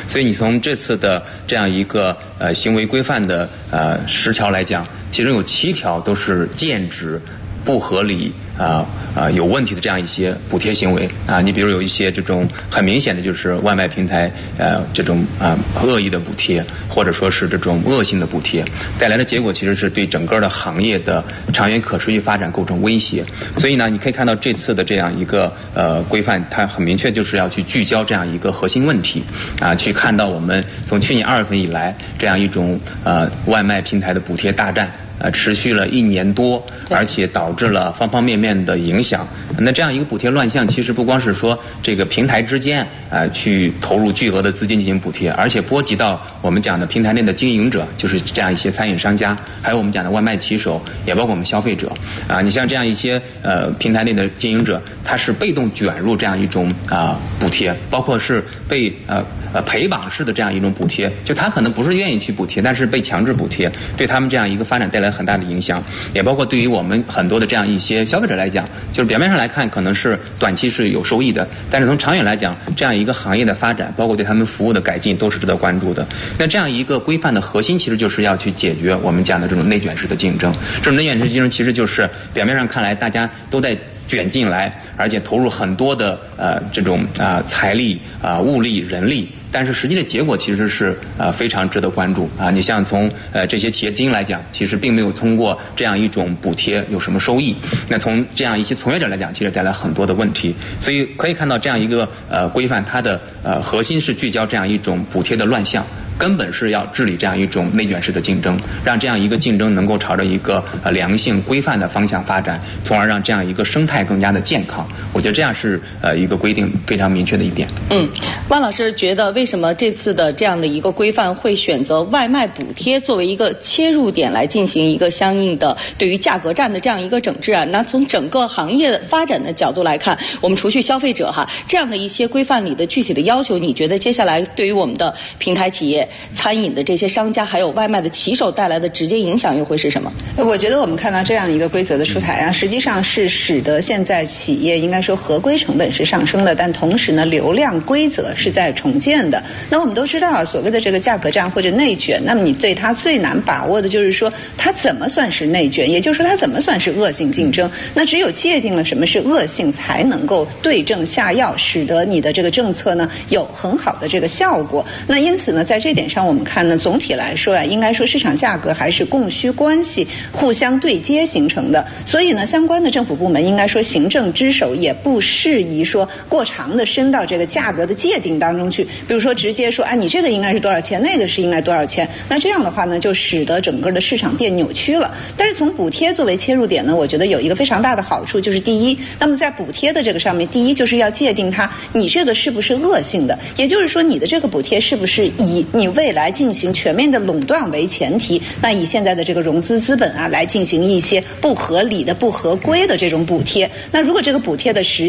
所以你从这次的这样一个行为规范的10条来讲，其中有7条都是剑指不合理有问题的这样一些补贴行为你比如有一些这种很明显的就是外卖平台这种恶意的补贴，或者说是这种恶性的补贴，带来的结果其实是对整个的行业的长远可持续发展构成威胁。所以呢，你可以看到这次的这样一个规范，它很明确就是要去聚焦这样一个核心问题去看到我们从去年2月份以来这样一种外卖平台的补贴大战。持续了1年多，而且导致了方方面面的影响。那这样一个补贴乱象，其实不光是说这个平台之间去投入巨额的资金进行补贴，而且波及到我们讲的平台内的经营者，就是这样一些餐饮商家，还有我们讲的外卖骑手，也包括我们消费者你像这样一些平台内的经营者，他是被动卷入这样一种补贴，包括是被陪绑式的这样一种补贴，就他可能不是愿意去补贴，但是被强制补贴，对他们这样一个发展带来很大的影响，也包括对于我们很多的这样一些消费者来讲，就是表面上来看可能是短期是有收益的，但是从长远来讲，这样一个行业的发展，包括对他们服务的改进，都是值得关注的。那这样一个规范的核心，其实就是要去解决我们讲的这种内卷式的竞争。这种内卷式竞争，其实就是表面上看来大家都在卷进来，而且投入很多的这种财力物力人力。但是实际的结果其实是非常值得关注你像从这些企业经营来讲，其实并没有通过这样一种补贴有什么收益。那从这样一些从业者来讲，其实带来很多的问题。所以可以看到这样一个规范，它的核心是聚焦这样一种补贴的乱象。根本是要治理这样一种内卷式的竞争，让这样一个竞争能够朝着一个良性规范的方向发展，从而让这样一个生态更加的健康。我觉得这样是一个规定非常明确的一点。 汪老师觉得为什么这次的这样的一个规范会选择外卖补贴作为一个切入点来进行一个相应的对于价格战的这样一个整治那从整个行业发展的角度来看，我们除去消费者这样的一些规范里的具体的要求，你觉得接下来对于我们的平台企业、餐饮的这些商家还有外卖的骑手带来的直接影响又会是什么？ 我觉得我们看到这样一个规则的出台实际上是使得现在企业应该说合规成本是上升的，但同时呢流量规则是在重建的。那我们都知道所谓的这个价格战或者内卷，那么你对它最难把握的就是说它怎么算是内卷，也就是说它怎么算是恶性竞争。那只有界定了什么是恶性，才能够对症下药，使得你的这个政策呢有很好的这个效果。那因此呢，在这点上我们看呢，总体来说应该说市场价格还是供需关系互相对接形成的。所以呢，相关的政府部门应该说行政之手也不适宜说过长的伸到这个价格的界定当中去，比如说直接说你这个应该是多少钱，那个是应该多少钱，那这样的话呢，就使得整个的市场变扭曲了。但是从补贴作为切入点呢，我觉得有一个非常大的好处，就是第一，那么在补贴的这个上面，第一就是要界定你这个是不是恶性的，也就是说你的这个补贴是不是以你未来进行全面的垄断为前提，那以现在的这个融资资本来进行一些不合理的不合规的这种补贴。那如果这个补贴的